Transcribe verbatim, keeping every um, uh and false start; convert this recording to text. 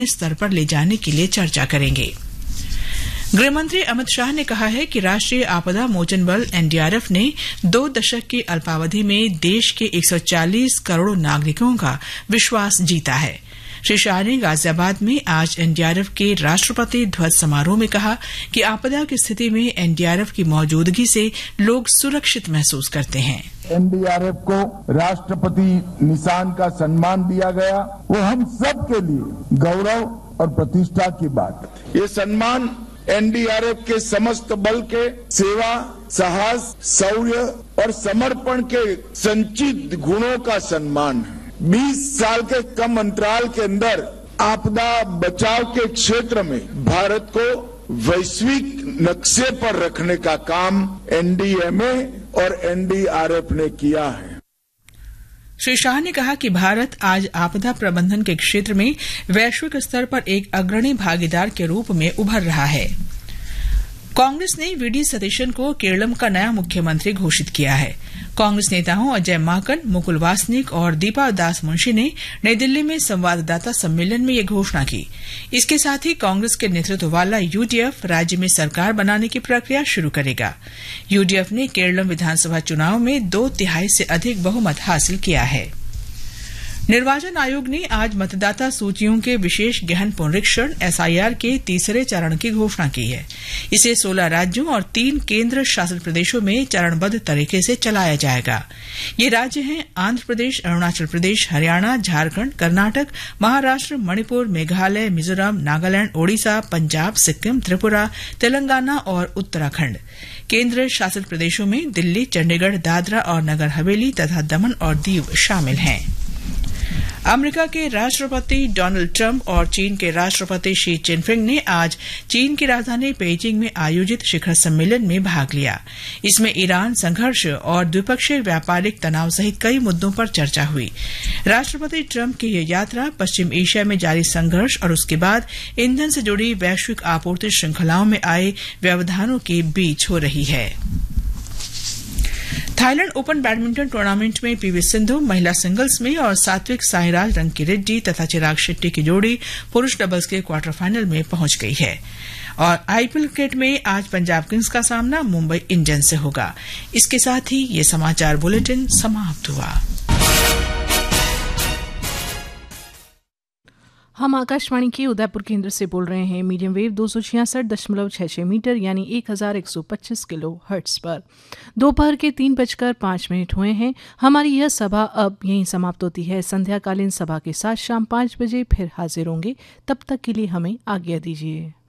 स्तर पर ले जाने के लिए चर्चा करेंगे। गृहमंत्री अमित शाह ने कहा है कि राष्ट्रीय आपदा मोचन बल एनडीआरएफ ने दो दशक की अल्पावधि में देश के एक सौ चालीस करोड़ नागरिकों का विश्वास जीता है। श्री शाह ने गाजियाबाद में आज एनडीआरएफ के राष्ट्रपति ध्वज समारोह में कहा कि आपदा की स्थिति में एनडीआरएफ की मौजूदगी से लोग सुरक्षित महसूस करते हैं। एनडीआरएफ को राष्ट्रपति निशान का सम्मान दिया गया, वो हम सब के लिए गौरव और प्रतिष्ठा की बात है। ये सम्मान एनडीआरएफ के समस्त बल के सेवा, साहस, शौर्य और समर्पण के संचित गुणों का सम्मान है। बीस साल के कम अंतराल के अंदर आपदा बचाव के क्षेत्र में भारत को वैश्विक नक्शे पर रखने का काम एनडीएमए और एनडीआरएफ ने किया है। श्री शाह ने कहा कि भारत आज आपदा प्रबंधन के क्षेत्र में वैश्विक स्तर पर एक अग्रणी भागीदार के रूप में उभर रहा है। कांग्रेस ने वीडी सतीशन को केरलम का नया मुख्यमंत्री घोषित किया है। कांग्रेस नेताओं अजय माकन, मुकुल वासनिक और दीपा दास मुंशी ने नई दिल्ली में संवाददाता सम्मेलन में ये घोषणा की। इसके साथ ही कांग्रेस के नेतृत्व वाला यूडीएफ राज्य में सरकार बनाने की प्रक्रिया शुरू करेगा। यूडीएफ ने केरलम विधानसभा चुनाव में दो तिहाई से अधिक बहुमत हासिल किया है। निर्वाचन आयोग ने आज मतदाता सूचियों के विशेष गहन पुनरीक्षण एसआईआर के तीसरे चरण की घोषणा की है। इसे सोलह राज्यों और तीन केंद्र शासित प्रदेशों में चरणबद्ध तरीके से चलाया जाएगा। ये राज्य हैं आंध्र प्रदेश, अरुणाचल प्रदेश, हरियाणा, झारखंड, कर्नाटक, महाराष्ट्र, मणिपुर, मेघालय, मिजोरम, नागालैंड, ओडिशा, पंजाब, सिक्किम, त्रिपुरा, तेलंगाना और उत्तराखंड। केंद्र शासित प्रदेशों में दिल्ली, चंडीगढ़, दादरा और नगर हवेली तथा दमन और दीव शामिल हैं। अमेरिका के राष्ट्रपति डोनाल्ड ट्रंप और चीन के राष्ट्रपति शी जिनपिंग ने आज चीन की राजधानी पेइचिंग में आयोजित शिखर सम्मेलन में भाग लिया। इसमें ईरान संघर्ष और द्विपक्षीय व्यापारिक तनाव सहित कई मुद्दों पर चर्चा हुई। राष्ट्रपति ट्रंप की यह यात्रा पश्चिम एशिया में जारी संघर्ष और उसके बाद ईंधन से जुड़ी वैश्विक आपूर्ति श्रृंखलाओं में आए व्यवधानों के बीच हो रही है। थाईलैंड ओपन बैडमिंटन टूर्नामेंट में पीवी सिंधु महिला सिंगल्स में और सात्विक साईराज रंकीरेड्डी तथा चिराग शेट्टी की जोड़ी पुरुष डबल्स के क्वार्टर फाइनल में पहुंच गई है। और आईपीएल क्रिकेट में आज पंजाब किंग्स का सामना मुंबई इंडियंस से होगा। इसके साथ ही ये समाचार बुलेटिन समाप्त हुआ। हम आकाशवाणी के उदयपुर केंद्र से बोल रहे हैं मीडियम वेव दो सौ छियासठ दशमलव छह छह मीटर यानी एक हजार एक सौ पच्चीस किलो हर्ट्स पर। दोपहर के तीन बजकर पाँच मिनट हुए हैं। हमारी यह सभा अब यहीं समाप्त होती है। संध्याकालीन सभा के साथ शाम पाँच बजे फिर हाजिर होंगे। तब तक के लिए हमें आज्ञा दीजिए।